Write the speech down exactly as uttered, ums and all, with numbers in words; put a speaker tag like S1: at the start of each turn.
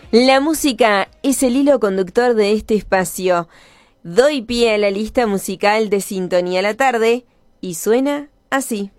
S1: La música es el hilo conductor de este espacio. Doy pie a la lista musical de Sintonía a la Tarde y suena así.